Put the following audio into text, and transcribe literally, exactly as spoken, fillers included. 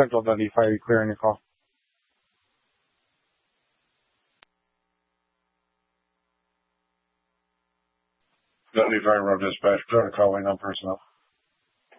Central.E five, clearing your call. W five, road dispatch, trying to call in on personnel.